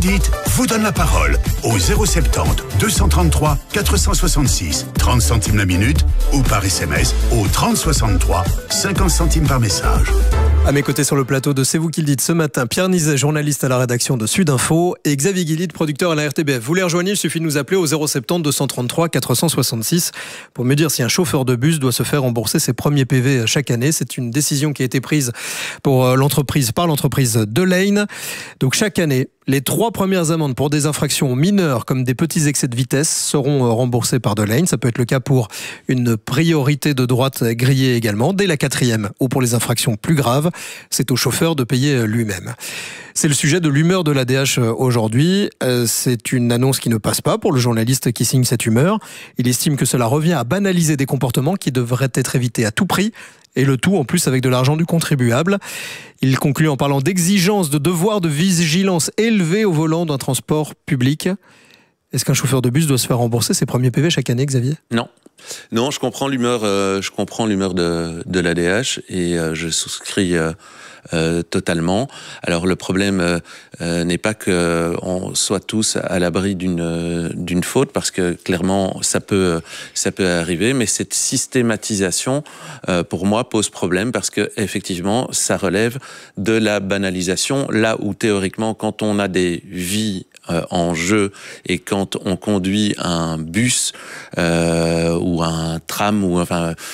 dites vous donne la parole au 070 233 466, 30 centimes la minute ou par SMS au 3063, 50 centimes par message. À mes côtés sur le plateau de C'est vous qui le dites ce matin, Pierre Nizet, journaliste à la rédaction de Sud Info, et Xavier Guilide, producteur à la RTBF. Vous les rejoignez, il suffit de nous appeler au 070 233 466 pour me dire si un chauffeur de bus doit se faire rembourser ses premiers PV chaque année. C'est une décision qui a été prise par l'entreprise Delane. Donc chaque année, les 3 premières amendes pour des infractions mineures comme des petits excès de vitesse seront remboursées par Delane. Ça peut être le cas pour une priorité de droite grillée également. Dès la 4e ou pour les infractions plus graves, c'est au chauffeur de payer lui-même. C'est le sujet de l'humeur de l'ADH aujourd'hui. C'est une annonce qui ne passe pas pour le journaliste qui signe cette humeur. Il estime que cela revient à banaliser des comportements qui devraient être évités à tout prix. Et le tout en plus avec de l'argent du contribuable. Il conclut en parlant d'exigence, de devoir de vigilance élevé au volant d'un transport public. Est-ce qu'un chauffeur de bus doit se faire rembourser ses premiers PV chaque année, Xavier ? Non, je comprends l'humeur de l'ADH et je souscris totalement. Alors le problème n'est pas que on soit tous à l'abri d'une faute, parce que clairement ça peut arriver, mais cette systématisation pour moi pose problème, parce que effectivement ça relève de la banalisation, là où théoriquement quand on a des vies en jeu et quand on conduit un bus ou un tram ou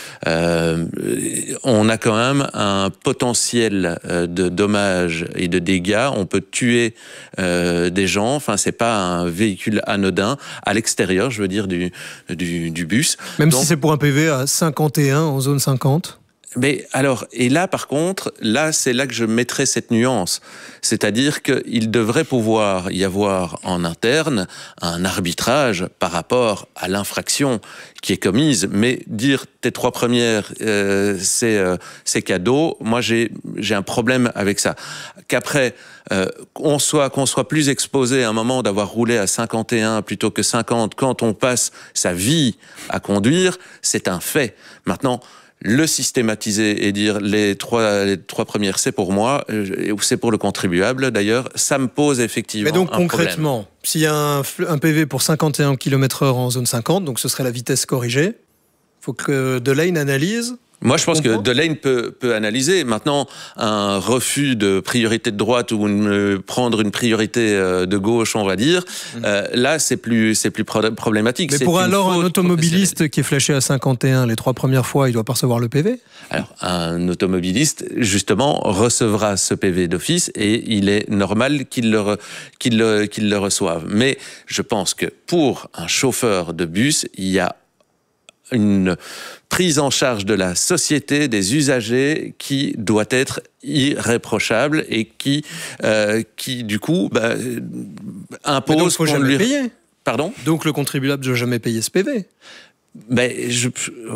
on a quand même un potentiel de dommages et de dégâts. On peut tuer des gens. Enfin, c'est pas un véhicule anodin à l'extérieur, je veux dire, du bus. Même si c'est pour un PV à 51 en zone 50. Mais alors, et là par contre, c'est là que je mettrais cette nuance. C'est-à-dire qu'il devrait pouvoir y avoir en interne un arbitrage par rapport à l'infraction qui est commise, mais dire tes 3 premières, c'est cadeau, moi j'ai un problème avec ça. Qu'après, qu'on soit plus exposé à un moment d'avoir roulé à 51 plutôt que 50 quand on passe sa vie à conduire, c'est un fait. Maintenant, le systématiser et dire les trois premières, c'est pour moi, ou c'est pour le contribuable d'ailleurs, ça me pose effectivement un problème. Mais donc concrètement, s'il y a un PV pour 51 km/h en zone 50, donc ce serait la vitesse corrigée, il faut que Delane analyse. Moi, je pense que Delane peut analyser. Maintenant, un refus de priorité de droite ou prendre une priorité de gauche, on va dire, là, c'est plus problématique. Mais pour alors un automobiliste qui est flashé à 51 les 3 premières fois, il doit pas recevoir le PV ? Alors, un automobiliste, justement, recevra ce PV d'office et il est normal qu'il le reçoive. Mais je pense que pour un chauffeur de bus, il y a une prise en charge de la société, des usagers, qui doit être irréprochable et qui du coup, impose qu'on lui payer. Pardon ? Donc le contribuable ne doit jamais payer ce PV. Ben, je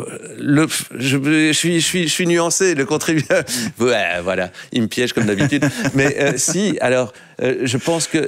suis nuancé, le contribuable. Ouais, voilà, il me piège comme d'habitude. Mais si, alors, je pense que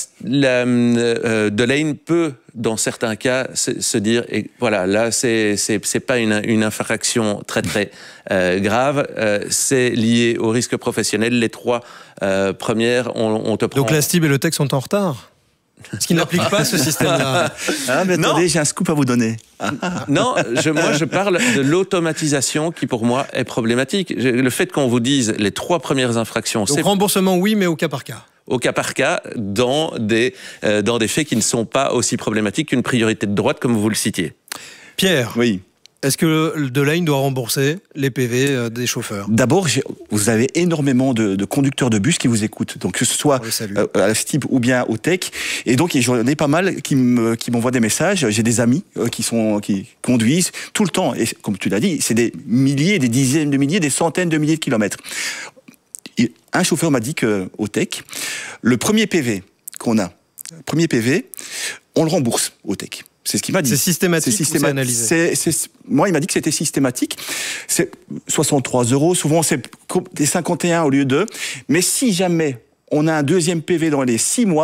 Delane peut, dans certains cas, se dire, et voilà, là, c'est pas une infraction très grave, c'est lié au risque professionnel. Les 3 premières, on te prend. Donc la STIB et le TEC sont en retard ? Ce qui n'applique pas ce système-là. Ah, mais attendez, j'ai un scoop à vous donner. Non, moi je parle de l'automatisation qui pour moi est problématique. Le fait qu'on vous dise les 3 premières infractions... Donc remboursement oui, mais au cas par cas. Au cas par cas, dans des faits qui ne sont pas aussi problématiques qu'une priorité de droite comme vous le citiez. Pierre. Oui. Est-ce que Delane doit rembourser les PV des chauffeurs ? D'abord, vous avez énormément de conducteurs de bus qui vous écoutent, donc que ce soit à la STIB ou bien au TEC. Et donc, j'en ai pas mal qui m'envoient des messages. J'ai des amis qui conduisent tout le temps. Et comme tu l'as dit, c'est des milliers, des dizaines de milliers, des centaines de milliers de kilomètres. Et un chauffeur m'a dit qu'au TEC, le premier PV qu'on a, on le rembourse au TEC. C'est ce qu'il m'a dit. C'est systématique ou c'est analysé ? Moi, il m'a dit que c'était systématique. C'est 63 €. Souvent, c'est des 51 au lieu de. Mais si jamais on a un deuxième PV dans les 6 mois,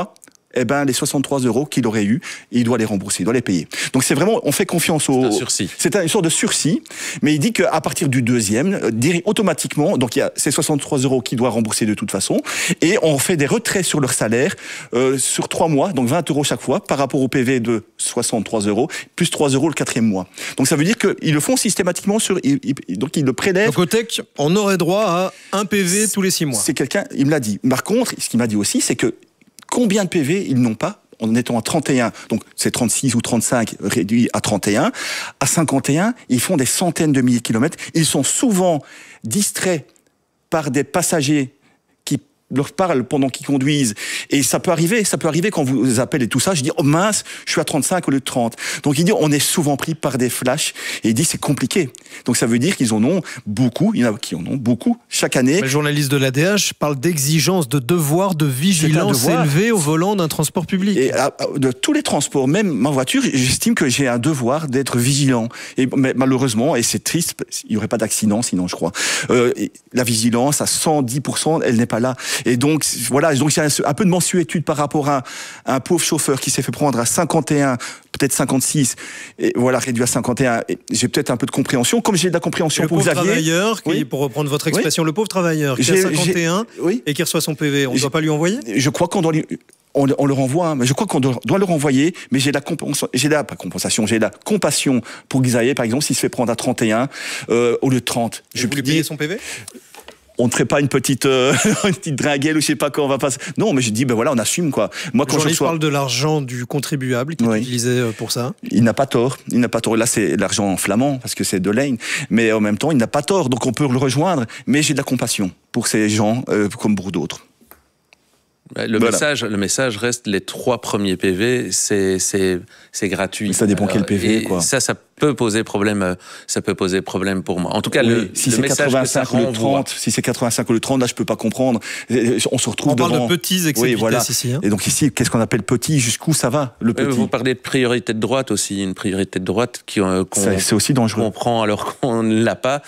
eh ben, les 63 € qu'il aurait eu, il doit les rembourser, il doit les payer. Donc c'est vraiment, on fait confiance au... C'est un sursis. C'est une sorte de sursis, mais il dit qu'à partir du deuxième, automatiquement, donc il y a ces 63 € qu'il doit rembourser de toute façon, et on fait des retraits sur leur salaire sur 3 mois, donc 20 € chaque fois, par rapport au PV de 63 €, plus 3 € le 4e mois. Donc ça veut dire qu'ils le font systématiquement donc ils le prélèvent. Donc au TEC, on aurait droit à un PV tous les 6 mois. C'est quelqu'un, il me l'a dit. Par contre, ce qu'il m'a dit aussi, c'est que combien de PV ils n'ont pas en étant à 31, donc c'est 36 ou 35 réduit à 31, à 51, ils font des centaines de milliers de kilomètres. Ils sont souvent distraits par des passagers qui leur parlent pendant qu'ils conduisent. Et ça peut arriver quand vous appelez et tout ça, je dis, oh mince, je suis à 35 au lieu de 30. Donc il dit, on est souvent pris par des flashs, et il dit, c'est compliqué. Donc ça veut dire qu'ils en ont beaucoup, il y en a qui en ont beaucoup, chaque année. Le journaliste de l'ADH parle d'exigence, de devoir de vigilance élevée au volant d'un transport public. Et de tous les transports, même ma voiture, j'estime que j'ai un devoir d'être vigilant. Et mais malheureusement, et c'est triste, il n'y aurait pas d'accident sinon, je crois. La vigilance à 110%, elle n'est pas là. Et donc, voilà, donc il y a un peu de mansuétude par rapport à un pauvre chauffeur qui s'est fait prendre à 51, peut-être 56, et voilà, réduit à 51. Et j'ai peut-être un peu de compréhension, comme j'ai de la compréhension pour Xavier. Le pauvre travailleur, qui, pour reprendre votre expression, le pauvre travailleur qui a 51 et qui reçoit son PV, on ne doit pas lui envoyer ? Je crois qu'on doit lui... On le renvoie, hein, mais je crois qu'on doit le renvoyer, mais j'ai la compassion pour Xavier, par exemple, s'il se fait prendre à 31 au lieu de 30. Je vous lui payez son PV ? On ne ferait pas une petite dringuelle ou je sais pas quoi, on va pas... Non, mais je dis, ben voilà, on assume, quoi. Moi, quand je parle de l'argent du contribuable qui est utilisé pour ça. Il n'a pas tort. Là, c'est l'argent flamand, parce que c'est de l'Ain. Mais en même temps, il n'a pas tort. Donc, on peut le rejoindre. Mais j'ai de la compassion pour ces gens, comme pour d'autres. Le message reste, les 3 premiers PV, c'est gratuit. Mais ça dépend quel PV, quoi. Ça peut poser problème. Ça peut poser problème pour moi. En tout cas, si c'est 85 ou le 30, si c'est 85 ou le 30, là, je peux pas comprendre. On se retrouve devant. On parle de petits excès de vitesse ici. Hein. Et donc ici, qu'est-ce qu'on appelle petit ? Jusqu'où ça va, le petit ? Vous parlez de priorité de droite aussi, une priorité de droite c'est aussi dangereux. Qu'on prend alors qu'on ne l'a pas.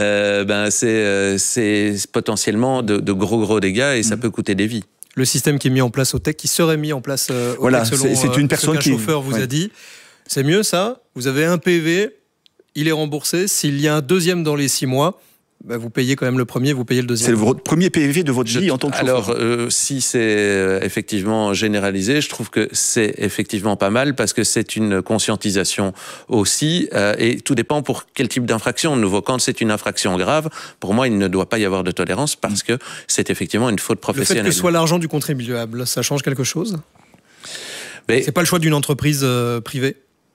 C'est potentiellement de gros dégâts et ça peut coûter des vies. Le système qui est mis en place au TEC, qui serait mis en place au voilà, TEC selon c'est une personne ce qu'un chauffeur vous a dit. C'est mieux ça ? Vous avez un PV, il est remboursé. S'il y a un deuxième dans les 6 mois, bah vous payez quand même le premier, vous payez le deuxième. C'est votre premier PV de votre vie en tant que chauffeur. Alors, si c'est effectivement généralisé, je trouve que c'est effectivement pas mal parce que c'est une conscientisation aussi et tout dépend pour quel type d'infraction. De nouveau, quand c'est une infraction grave, pour moi, il ne doit pas y avoir de tolérance parce que c'est effectivement une faute professionnelle. Le fait que ce soit l'argent du contribuable, ça change quelque chose ? C'est pas le choix d'une entreprise privée ?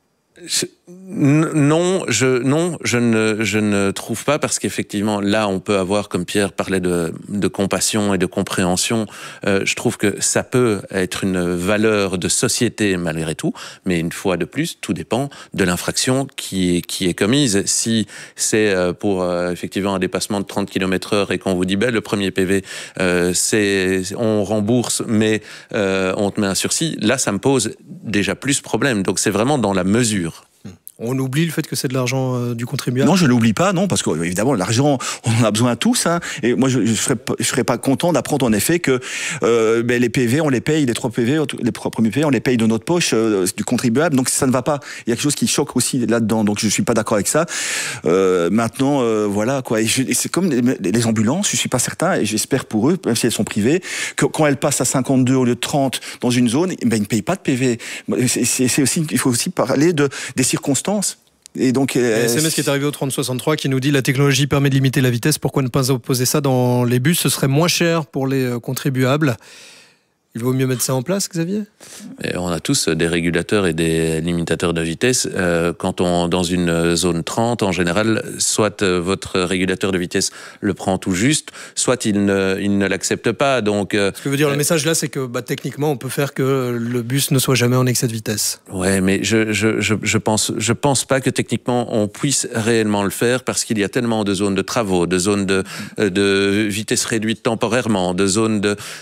Non, je ne trouve pas parce qu'effectivement là on peut avoir, comme Pierre parlait de compassion et de compréhension, je trouve que ça peut être une valeur de société malgré tout, mais une fois de plus tout dépend de l'infraction qui est commise. Si c'est pour effectivement un dépassement de 30 km/h et qu'on vous dit le premier PV on rembourse mais on te met un sursis, là ça me pose déjà plus problème. Donc c'est vraiment dans la mesure. On oublie le fait que c'est de l'argent du contribuable ? Non, je ne l'oublie pas, non, parce que évidemment l'argent, on en a besoin tous. Hein, et moi, je serais pas content d'apprendre en effet que les PV, on les paye, les 3 premiers PV, on les paye de notre poche du contribuable. Donc ça ne va pas. Il y a quelque chose qui choque aussi là-dedans. Donc je suis pas d'accord avec ça. Maintenant, voilà quoi. Et c'est comme les ambulances. Je suis pas certain, et j'espère pour eux, même si elles sont privées, que quand elles passent à 52 au lieu de 30 dans une zone, ils ne payent pas de PV. C'est aussi, il faut aussi parler des circonstances. Et donc, SMS qui est arrivé au 3063 qui nous dit la technologie permet de limiter la vitesse, pourquoi ne pas opposer ça dans les bus ? Ce serait moins cher pour les contribuables. Il vaut mieux mettre ça en place, Xavier ? Et on a tous des régulateurs et des limitateurs de vitesse. Quand on dans une zone 30, en général, soit votre régulateur de vitesse le prend tout juste, soit il ne l'accepte pas. Donc, ce que veut dire le message là, c'est que techniquement, on peut faire que le bus ne soit jamais en excès de vitesse. Ouais, mais je pense pas que techniquement on puisse réellement le faire parce qu'il y a tellement de zones de travaux, de zones de vitesse réduite temporairement, de zones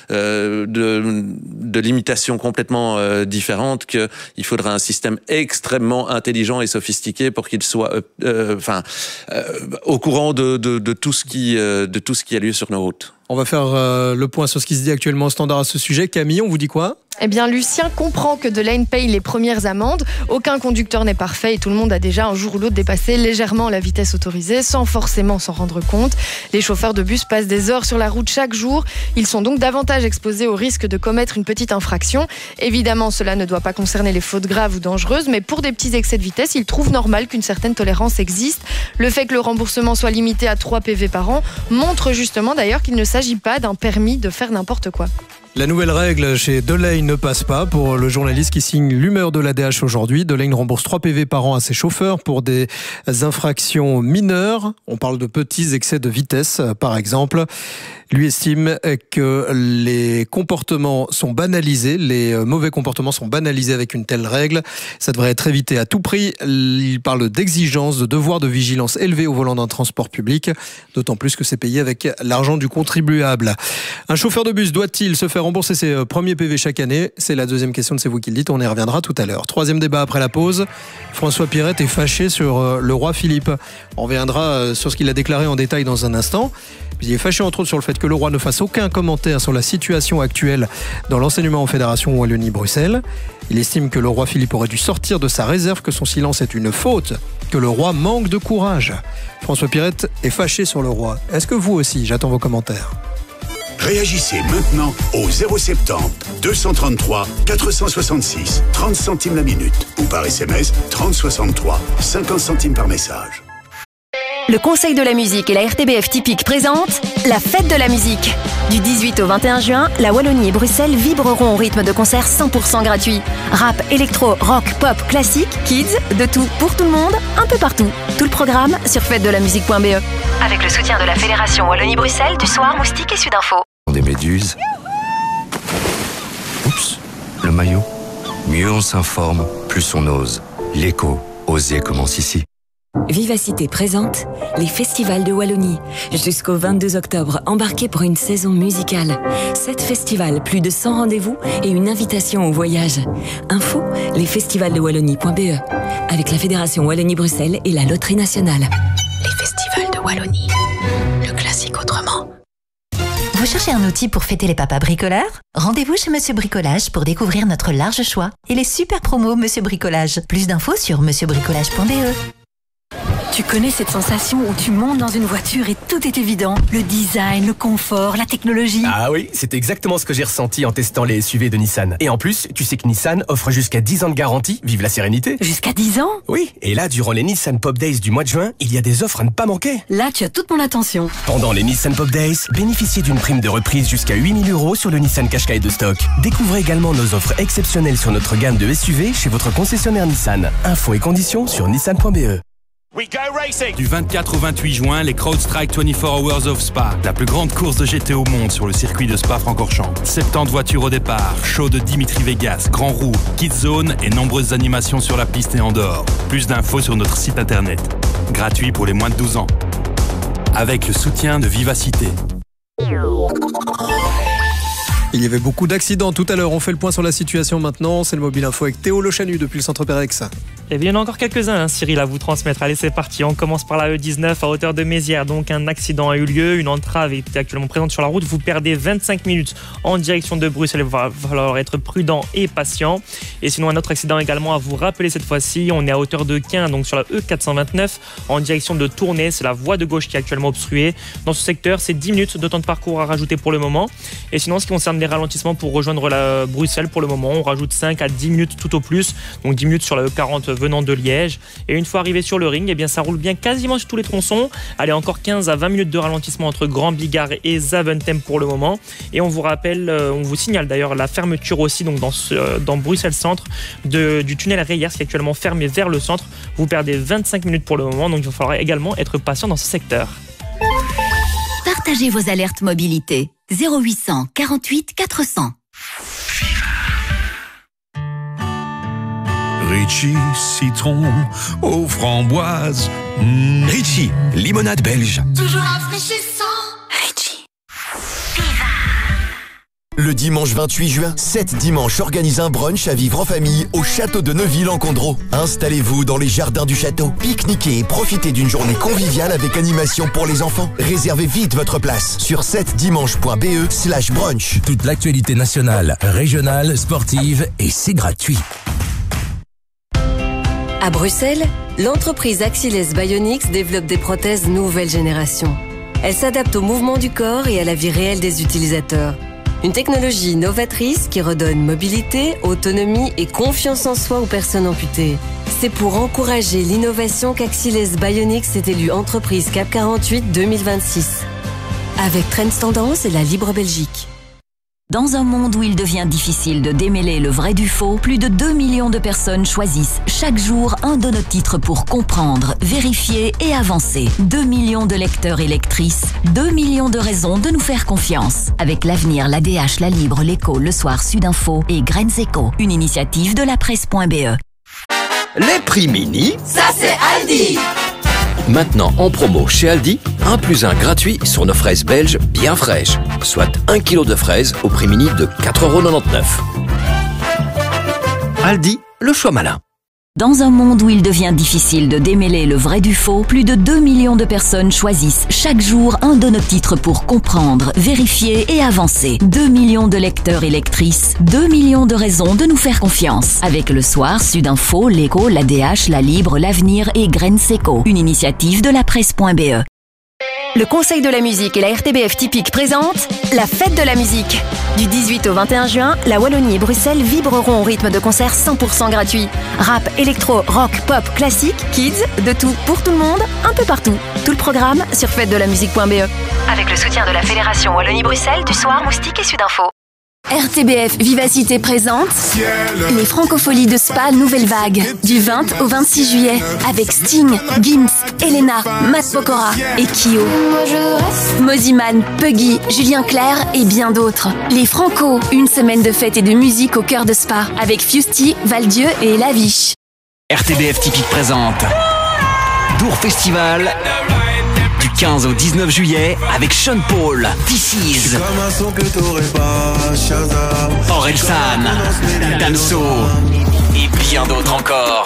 de limitations complètement différentes qu'il faudra un système extrêmement intelligent et sophistiqué pour qu'il soit au courant de tout ce qui a lieu sur nos routes. On va faire le point sur ce qui se dit actuellement au standard à ce sujet. Camille, on vous dit quoi ? Eh bien, Lucien comprend que Delaine paye les premières amendes. Aucun conducteur n'est parfait et tout le monde a déjà un jour ou l'autre dépassé légèrement la vitesse autorisée sans forcément s'en rendre compte. Les chauffeurs de bus passent des heures sur la route chaque jour. Ils sont donc davantage exposés au risque de commettre une petite infraction. Évidemment, cela ne doit pas concerner les fautes graves ou dangereuses, mais pour des petits excès de vitesse, ils trouvent normal qu'une certaine tolérance existe. Le fait que le remboursement soit limité à 3 PV par an montre justement d'ailleurs qu'il ne s'agit pas d'un permis de faire n'importe quoi. La nouvelle règle chez Delaine ne passe pas pour le journaliste qui signe l'humeur de l'ADH aujourd'hui. Delaine rembourse 3 PV par an à ses chauffeurs pour des infractions mineures. On parle de petits excès de vitesse, par exemple. Lui estime que les comportements sont banalisés, les mauvais comportements sont banalisés avec une telle règle. Ça devrait être évité à tout prix. Il parle d'exigence, de devoir de vigilance élevé au volant d'un transport public, d'autant plus que c'est payé avec l'argent du contribuable. Un chauffeur de bus doit-il se faire rembourser ses premiers PV chaque année ? C'est la deuxième question de C'est vous qui le dites, on y reviendra tout à l'heure. Troisième débat après la pause. François Pirette est fâché sur le roi Philippe. On reviendra sur ce qu'il a déclaré en détail dans un instant. Il est fâché entre autres sur le fait que le roi ne fasse aucun commentaire sur la situation actuelle dans l'enseignement en Fédération Wallonie-Bruxelles. Il estime que le roi Philippe aurait dû sortir de sa réserve, que son silence est une faute, que le roi manque de courage. François Pirette est fâché sur le roi. Est-ce que vous aussi ? J'attends vos commentaires. Réagissez maintenant au 070 233 466 30 centimes la minute ou par SMS 3063 50 centimes par message. Le Conseil de la musique et la RTBF Typique présentent la fête de la musique. Du 18 au 21 juin, la Wallonie et Bruxelles vibreront au rythme de concerts 100% gratuits. Rap, électro, rock, pop, classique, kids, de tout pour tout le monde, un peu partout. Tout le programme sur fêtedelamusique.be. Avec le soutien de la Fédération Wallonie-Bruxelles, du Soir, Moustique et Sudinfo. Des méduses. Oups, le maillot. Mieux on s'informe, plus on ose. L'écho, oser commence ici. Vivacité présente les festivals de Wallonie. Jusqu'au 22 octobre, embarquez pour une saison musicale. 7 festivals, plus de 100 rendez-vous et une invitation au voyage. Info, lesfestivalsdewallonie.be. Avec la Fédération Wallonie-Bruxelles et la Loterie Nationale. Les festivals de Wallonie. Le classique autrement. Vous cherchez un outil pour fêter les papas bricoleurs ? Rendez-vous chez Monsieur Bricolage pour découvrir notre large choix et les super promos Monsieur Bricolage. Plus d'infos sur monsieurbricolage.be. Tu connais cette sensation où tu montes dans une voiture et tout est évident ? Le design, le confort, la technologie. Ah oui, c'est exactement ce que j'ai ressenti en testant les SUV de Nissan. Et en plus, tu sais que Nissan offre jusqu'à 10 ans de garantie, vive la sérénité. Jusqu'à 10 ans ? Oui, et là, durant les Nissan Pop Days du mois de juin, il y a des offres à ne pas manquer. Là, tu as toute mon attention. Pendant les Nissan Pop Days, bénéficiez d'une prime de reprise jusqu'à 8 000 € sur le Nissan Qashqai de stock. Découvrez également nos offres exceptionnelles sur notre gamme de SUV chez votre concessionnaire Nissan. Infos et conditions sur nissan.be. Du 24 au 28 juin, les CrowdStrike 24 Hours of Spa, la plus grande course de GT au monde sur le circuit de Spa-Francorchamps. 70 voitures au départ, show de Dimitri Vegas, Grand Roue, Kids Zone et nombreuses animations sur la piste et en dehors. Plus d'infos sur notre site internet. Gratuit pour les moins de 12 ans. Avec le soutien de Vivacité. Il y avait beaucoup d'accidents tout à l'heure. On fait le point sur la situation maintenant. C'est le Mobile Info avec Théo Lochanu depuis le centre Pérex. Eh bien, il y en a encore quelques-uns, Cyril, à vous transmettre. Allez, c'est parti. On commence par la E19 à hauteur de Mézières. Donc, un accident a eu lieu. Une entrave est actuellement présente sur la route. Vous perdez 25 minutes en direction de Bruxelles. Il va falloir être prudent et patient. Et sinon, un autre accident également à vous rappeler cette fois-ci. On est à hauteur de Quin, donc sur la E429, en direction de Tournai. C'est la voie de gauche qui est actuellement obstruée. Dans ce secteur, c'est 10 minutes de temps de parcours à rajouter pour le moment. Et sinon, ce qui concerne les ralentissements pour rejoindre la Bruxelles, pour le moment, on rajoute 5 à 10 minutes tout au plus. Donc 10 minutes sur la E40 venant de Liège. Et une fois arrivé sur le ring, eh bien, ça roule bien quasiment sur tous les tronçons. Allez, encore 15 à 20 minutes de ralentissement entre Grand Bigard et Zaventem pour le moment. Et on vous rappelle, on vous signale d'ailleurs la fermeture aussi donc dans Bruxelles Centre du tunnel Reyers qui est actuellement fermé vers le centre. Vous perdez 25 minutes pour le moment, donc il va falloir également être patient dans ce secteur. Partagez vos alertes mobilité. 0800 48 400. Ritchie, citron aux framboises. Ritchie, limonade belge. Toujours rafraîchissant. Ritchie. Le dimanche 28 juin, 7 dimanches organisent un brunch à vivre en famille au château de Neuville-en-Condreau. Installez-vous dans les jardins du château, pique-niquez et profitez d'une journée conviviale avec animation pour les enfants. Réservez vite votre place sur 7dimanche.be/brunch. Toute l'actualité nationale, régionale, sportive et c'est gratuit. À Bruxelles, l'entreprise Axilles Bionics développe des prothèses nouvelle génération. Elles s'adaptent au mouvement du corps et à la vie réelle des utilisateurs. Une technologie novatrice qui redonne mobilité, autonomie et confiance en soi aux personnes amputées. C'est pour encourager l'innovation qu'Axilles Bionics est élue entreprise CAP 48 2026. Avec Trends Tendance et la Libre Belgique. Dans un monde où il devient difficile de démêler le vrai du faux, plus de 2 millions de personnes choisissent chaque jour un de nos titres pour comprendre, vérifier et avancer. 2 millions de lecteurs et lectrices, 2 millions de raisons de nous faire confiance. Avec l'Avenir, l'ADH, la Libre, l'Écho, Le Soir, Sudinfo et Graines Éco, une initiative de la presse.be. Les prix mini, ça c'est Aldi. Maintenant en promo chez Aldi, 1 + 1 gratuit sur nos fraises belges bien fraîches. Soit 1 kg de fraises au prix mini de 4,99 €. Aldi, le choix malin. Dans un monde où il devient difficile de démêler le vrai du faux, plus de 2 millions de personnes choisissent chaque jour un de nos titres pour comprendre, vérifier et avancer. 2 millions de lecteurs et lectrices, 2 millions de raisons de nous faire confiance. Avec Le Soir, Sudinfo, l'Écho, l'ADH, la Libre, l'Avenir et Graines Éco, une initiative de la presse.be. Le Conseil de la musique et la RTBF Typique présentent la fête de la musique. Du 18 au 21 juin, la Wallonie et Bruxelles vibreront au rythme de concerts 100% gratuits. Rap, électro, rock, pop, classique, kids, de tout pour tout le monde, un peu partout. Tout le programme sur fête-de-la-musique.be. Avec le soutien de la Fédération Wallonie-Bruxelles, du Soir, Moustique et Sudinfo. RTBF Vivacité présente les Francopholies de Spa Nouvelle Vague du 20 au 26 juillet avec Sting, Gims, Elena, Matt Pokora et Kyo. Moziman, Puggy, Julien Clerc et bien d'autres. Les Franco, une semaine de fête et de musique au cœur de Spa avec Fusty, Valdieu et Laviche. RTBF Typique présente Dour Festival du 15 au 19 juillet avec Sean Paul, This Is, Orelsan, Damso et bien d'autres encore.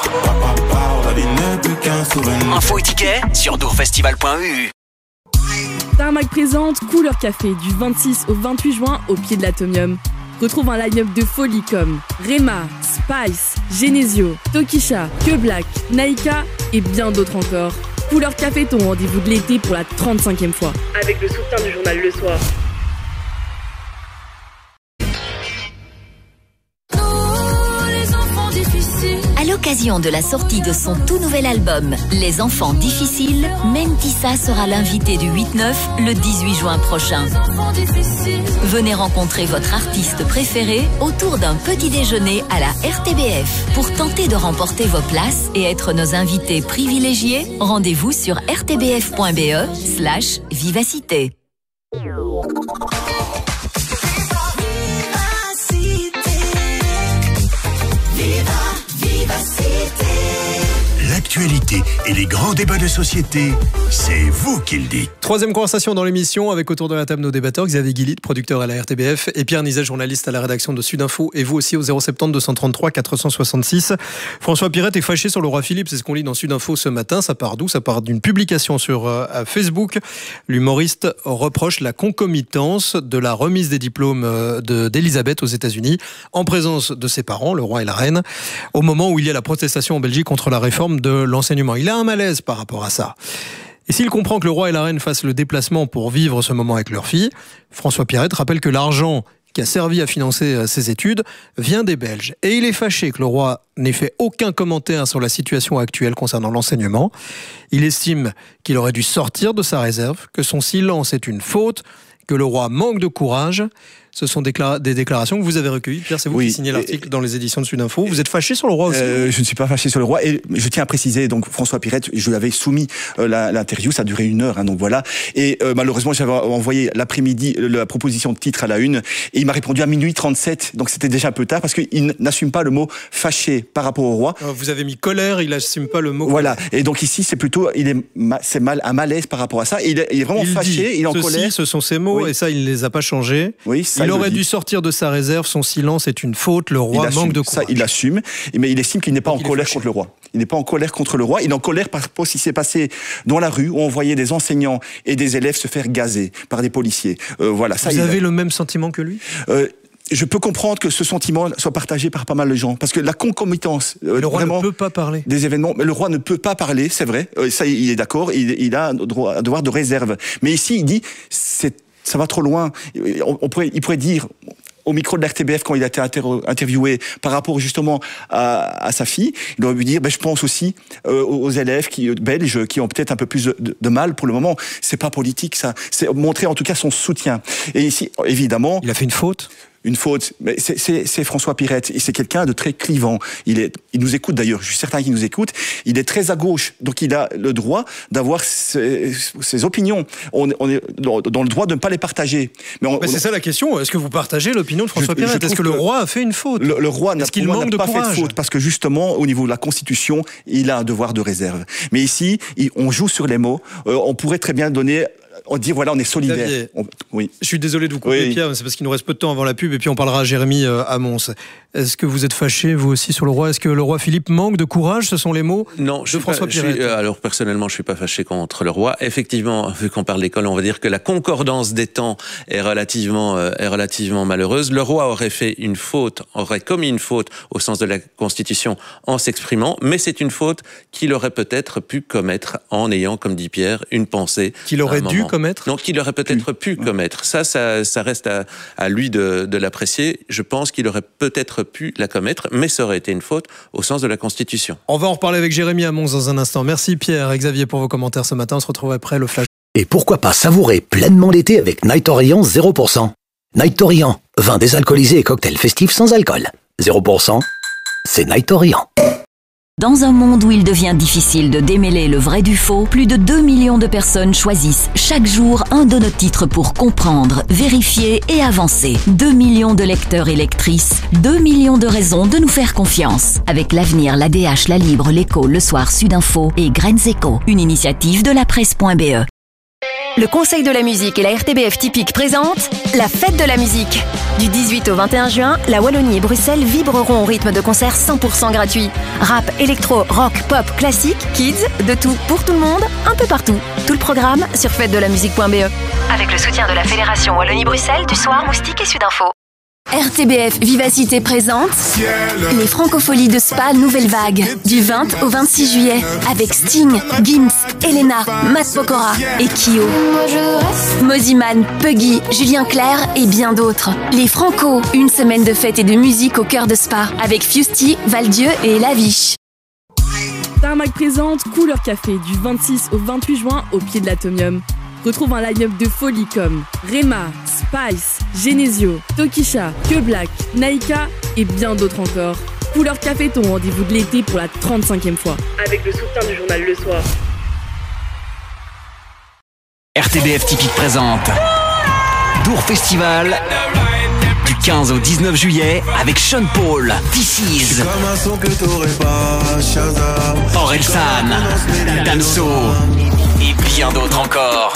Info et tickets sur dourfestival.eu. Tarmac présente Couleur Café du 26 au 28 juin au pied de l'Atomium. Retrouve un line-up de folie comme Rema, Spice, Genesio, Tokisha, Que Black, Naika et bien d'autres encore. Couleur Café, ton rendez-vous de l'été pour la 35e fois. Avec le soutien du journal Le Soir. À l'occasion de la sortie de son tout nouvel album, Les Enfants Difficiles, Mentissa sera l'invité du 8-9 le 18 juin prochain. Venez rencontrer votre artiste préféré autour d'un petit déjeuner à la RTBF. Pour tenter de remporter vos places et être nos invités privilégiés, rendez-vous sur rtbf.be/vivacité. L'actualité et les grands débats de société, c'est vous qui le dites. Troisième conversation dans l'émission avec autour de la table nos débatteurs, Xavier Guillit, producteur à la RTBF, et Pierre Nizet, journaliste à la rédaction de Sudinfo, et vous aussi au 070 233 466. François Pirette est fâché sur le roi Philippe, c'est ce qu'on lit dans Sudinfo ce matin. Ça part d'où ? Ça part d'une publication sur Facebook. L'humoriste reproche la concomitance de la remise des diplômes d'Elisabeth aux États-Unis en présence de ses parents, le roi et la reine, au moment où il y a la protestation en Belgique contre la réforme de l'enseignement. Il a un malaise par rapport à ça. Et s'il comprend que le roi et la reine fassent le déplacement pour vivre ce moment avec leur fille, François Pirette rappelle que l'argent qui a servi à financer ses études vient des Belges. Et il est fâché que le roi n'ait fait aucun commentaire sur la situation actuelle concernant l'enseignement. Il estime qu'il aurait dû sortir de sa réserve, que son silence est une faute, que le roi manque de courage. Ce sont des déclarations que vous avez recueillies. Pierre, c'est vous qui signez l'article dans les éditions de Sudinfo. Vous êtes fâché sur le roi aussi Je ne suis pas fâché sur le roi. Et je tiens à préciser, donc François Pirette, je lui avais soumis l'interview, ça a duré 1 heure, donc voilà. Et malheureusement, j'avais envoyé l'après-midi la proposition de titre à la une, et il m'a répondu à 00h37, donc c'était déjà un peu tard, parce qu'il n'assume pas le mot fâché par rapport au roi. Vous avez mis colère, il n'assume pas le mot. Voilà, et donc ici, c'est plutôt, un malaise par rapport à ça. Il est vraiment fâché, il est en colère. Ce sont ses mots, et ça, il ne les a pas changés. Oui, ça, Il aurait dû sortir de sa réserve, son silence est une faute, le roi manque de courage. Ça, il l'assume, mais il estime qu'il n'est pas en colère contre le roi. Il n'est pas en colère contre le roi, il est en colère par rapport à ce qui s'est passé dans la rue, où on voyait des enseignants et des élèves se faire gazer par des policiers. Voilà, ça, Vous avez le même sentiment que lui ? Je peux comprendre que ce sentiment soit partagé par pas mal de gens, parce que la concomitance, le roi ne peut pas parler des événements, mais le roi ne peut pas parler, c'est vrai, ça il est d'accord, il a un devoir de réserve. Mais ici il dit, ça va trop loin. Il pourrait dire au micro de la RTBF quand il a été interviewé par rapport justement à sa fille, il aurait pu dire, je pense aussi aux élèves belges qui ont peut-être un peu plus de mal pour le moment. C'est pas politique, ça. C'est montrer en tout cas son soutien. Et ici, évidemment, il a fait une faute. Une faute, mais c'est François Pirette, et c'est quelqu'un de très clivant. Il nous écoute d'ailleurs, je suis certain qu'il nous écoute. Il est très à gauche, donc il a le droit d'avoir ses opinions. On est dans le droit de ne pas les partager. Mais c'est ça la question, est-ce que vous partagez l'opinion de François Pirette ? Est-ce que le roi a fait une faute ? Le roi n'a pas fait de faute, parce que justement, au niveau de la Constitution, il a un devoir de réserve. Mais ici, on joue sur les mots, on pourrait très bien donner... On dit voilà, on est solidaire. Oui. Je suis désolé de vous couper, Pierre, c'est parce qu'il nous reste peu de temps avant la pub et puis on parlera à Jérémy à Mons. Est-ce que vous êtes fâché, vous aussi, sur le roi ? Est-ce que le roi Philippe manque de courage ? Ce sont les mots de François Pirette. Alors personnellement, je suis pas fâché contre le roi. Effectivement, vu qu'on parle d'école, on va dire que la concordance des temps est relativement malheureuse. Le roi aurait commis une faute au sens de la Constitution en s'exprimant, mais c'est une faute qu'il aurait peut-être pu commettre en ayant, comme dit Pierre, une pensée. Qu'il aurait dû commettre ? Donc il aurait peut-être pu commettre. Ça reste à lui de l'apprécier. Je pense qu'il aurait peut-être pu la commettre, mais ça aurait été une faute au sens de la Constitution. On va en reparler avec Jérémy à Mons dans un instant. Merci Pierre et Xavier pour vos commentaires ce matin. On se retrouve après le flash. Et pourquoi pas savourer pleinement l'été avec Night Orient 0%. Night Orient, vin désalcoolisé et cocktail festif sans alcool. 0%, c'est Night Orient. Dans un monde où il devient difficile de démêler le vrai du faux, plus de 2 millions de personnes choisissent chaque jour un de nos titres pour comprendre, vérifier et avancer. 2 millions de lecteurs et lectrices, 2 millions de raisons de nous faire confiance. Avec l'Avenir, l'ADH, La Libre, l'Écho, Le Soir, Sudinfo et Graines Éco, une initiative de la presse.be. Le Conseil de la musique et la RTBF Typique présentent la fête de la musique. Du 18 au 21 juin, la Wallonie et Bruxelles vibreront au rythme de concerts 100% gratuits. Rap, électro, rock, pop, classique, kids, de tout pour tout le monde, un peu partout. Tout le programme sur fêtedelamusique.be. Avec le soutien de la Fédération Wallonie-Bruxelles, du Soir, Moustique et Sudinfo. RTBF Vivacité présente les Francopholies de Spa Nouvelle Vague du 20 au 26 juillet avec Sting, Gims, Elena, Matt Pokora et Kyo. Moziman, Puggy, Julien Clerc et bien d'autres. Les Franco, une semaine de fête et de musique au cœur de Spa avec Fusty, Valdieu et Laviche. Tarmac présente Couleur Café du 26 au 28 juin au pied de l'Atomium. Retrouve un line-up de folie comme Rema, Spice, Genesio, Tokisha, Que Black, Naika et bien d'autres encore. Couleur Café, ton rendez-vous de l'été pour la 35e fois. Avec le soutien du journal Le Soir. RTBF Typique présente Dour Festival du 15 au 19 juillet avec Sean Paul, This Is, Orelsan, Damso et bien d'autres encore.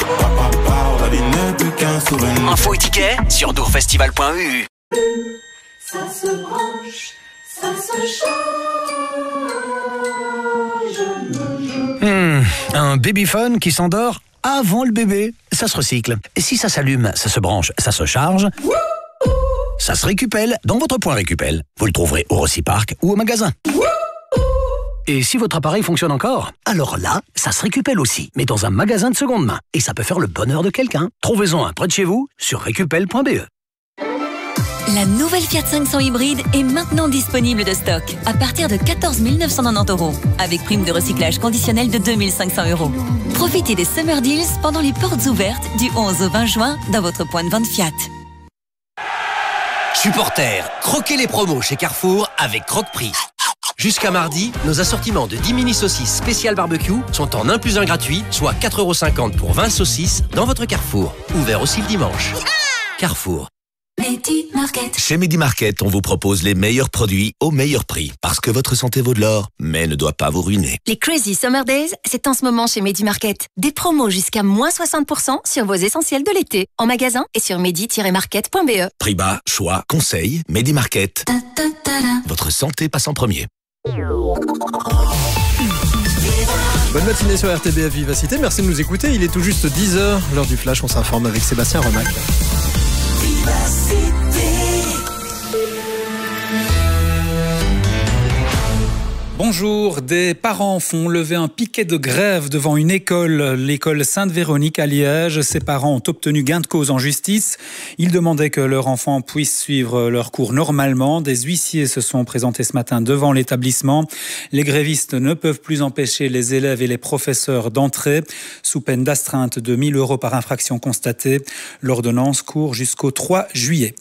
Info et tickets sur dourfestival.eu. Ça se branche, ça se charge. Un babyphone qui s'endort avant le bébé, ça se recycle. Et si ça s'allume, ça se branche, ça se charge, ça se récupelle dans votre point Récupel. Vous le trouverez au Rocipark ou au magasin. Et si votre appareil fonctionne encore, alors là, ça se récupelle aussi, mais dans un magasin de seconde main. Et ça peut faire le bonheur de quelqu'un. Trouvez-en un près de chez vous sur récupel.be. La nouvelle Fiat 500 hybride est maintenant disponible de stock à partir de 14 990 €, avec prime de recyclage conditionnelle de 2 500 €. Profitez des Summer Deals pendant les portes ouvertes du 11 au 20 juin dans votre point de vente Fiat. Supporters, croquez les promos chez Carrefour avec Croque-Prix. Jusqu'à mardi, nos assortiments de 10 mini saucisses spéciales barbecue sont en 1 + 1 gratuit, soit 4,50 € pour 20 saucisses dans votre Carrefour. Ouvert aussi le dimanche. Carrefour. L'été, Medi Market. Chez Medi Market, on vous propose les meilleurs produits au meilleur prix. Parce que votre santé vaut de l'or, mais ne doit pas vous ruiner. Les Crazy Summer Days, c'est en ce moment chez Medi Market. Des promos jusqu'à moins 60% sur vos essentiels de l'été. En magasin et sur medi-market.be. Prix bas, choix, conseils, Medi Market. Votre santé passe en premier. Bonne matinée sur RTBF Vivacité, merci de nous écouter. Il est tout juste 10h, l'heure du flash, on s'informe avec Sébastien Remac. Bonjour, des parents font lever un piquet de grève devant une école, l'école Sainte-Véronique à Liège. Ces parents ont obtenu gain de cause en justice. Ils demandaient que leur enfant puisse suivre leurs cours normalement. Des huissiers se sont présentés ce matin devant l'établissement. Les grévistes ne peuvent plus empêcher les élèves et les professeurs d'entrer, sous peine d'astreinte de 1 000 € par infraction constatée. L'ordonnance court jusqu'au 3 juillet.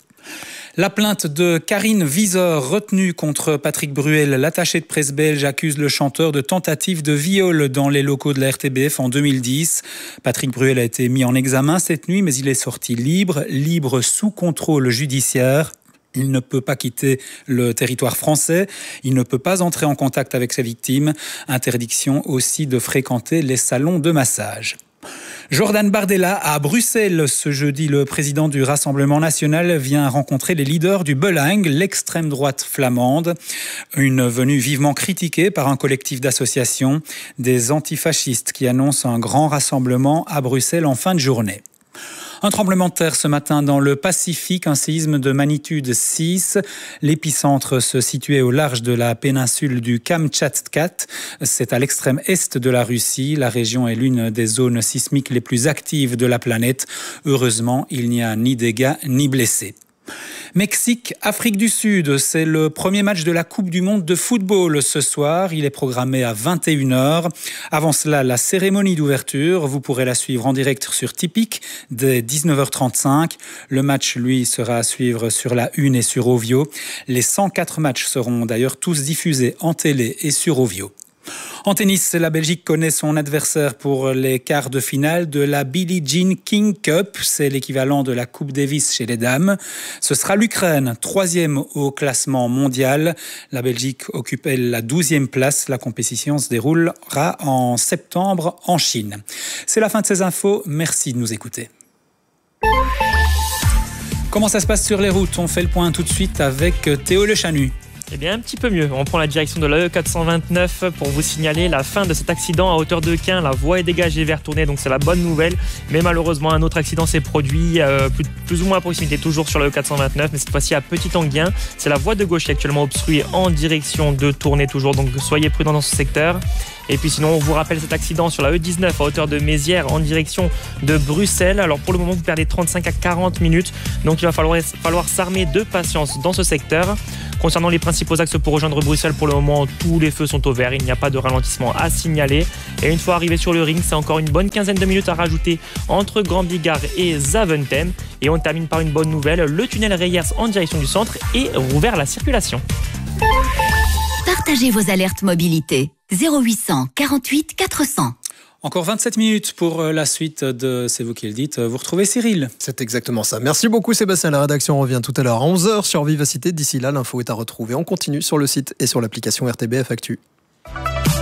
La plainte de Karine Viseur, retenue contre Patrick Bruel, l'attaché de presse belge, accuse le chanteur de tentative de viol dans les locaux de la RTBF en 2010. Patrick Bruel a été mis en examen cette nuit, mais il est sorti libre sous contrôle judiciaire. Il ne peut pas quitter le territoire français, il ne peut pas entrer en contact avec ses victimes. Interdiction aussi de fréquenter les salons de massage. Jordan Bardella à Bruxelles. Ce jeudi, le président du Rassemblement national vient rencontrer les leaders du Belang, l'extrême droite flamande. Une venue vivement critiquée par un collectif d'associations, des antifascistes qui annoncent un grand rassemblement à Bruxelles en fin de journée. Un tremblement de terre ce matin dans le Pacifique, un séisme de magnitude 6. L'épicentre se situait au large de la péninsule du Kamtchatka. C'est à l'extrême est de la Russie. La région est l'une des zones sismiques les plus actives de la planète. Heureusement, il n'y a ni dégâts ni blessés. Mexique, Afrique du Sud, c'est le premier match de la Coupe du Monde de football ce soir. Il est programmé à 21h. Avant cela, la cérémonie d'ouverture. Vous pourrez la suivre en direct sur Tipic dès 19h35. Le match, lui, sera à suivre sur la Une et sur Ovio. Les 104 matchs seront d'ailleurs tous diffusés en télé et sur Ovio. En tennis, la Belgique connaît son adversaire pour les quarts de finale de la Billie Jean King Cup. C'est l'équivalent de la Coupe Davis chez les dames. Ce sera l'Ukraine, 3e au classement mondial. La Belgique occupe, elle, la 12e place. La compétition se déroulera en septembre en Chine. C'est la fin de ces infos. Merci de nous écouter. Comment ça se passe sur les routes ? On fait le point tout de suite avec Théo Le Chanu. Eh bien, un petit peu mieux. On prend la direction de l'AE 429 pour vous signaler la fin de cet accident à hauteur de Quin. La voie est dégagée vers tourner, donc c'est la bonne nouvelle. Mais malheureusement, un autre accident s'est produit plus ou moins à proximité, toujours sur l'AE 429, mais cette fois-ci à Petit-Anguien. C'est la voie de gauche qui est actuellement obstruée en direction de tourner toujours, donc soyez prudents dans ce secteur. Et puis sinon, on vous rappelle cet accident sur la E19 à hauteur de Mézières en direction de Bruxelles. Alors pour le moment, vous perdez 35 à 40 minutes. Donc il va falloir s'armer de patience dans ce secteur. Concernant les principaux axes pour rejoindre Bruxelles, pour le moment, tous les feux sont au vert. Il n'y a pas de ralentissement à signaler. Et une fois arrivé sur le ring, c'est encore une bonne quinzaine de minutes à rajouter entre Grand Bigard et Zaventem. Et on termine par une bonne nouvelle. Le tunnel Reyers en direction du centre est rouvert à la circulation. Partagez vos alertes mobilité. 0800 48 400. Encore 27 minutes pour la suite de C'est vous qui le dites. Vous retrouvez Cyril. C'est exactement ça. Merci beaucoup Sébastien. La rédaction revient tout à l'heure à 11h sur Vivacité. D'ici là, l'info est à retrouver. On continue sur le site et sur l'application RTBF Actu.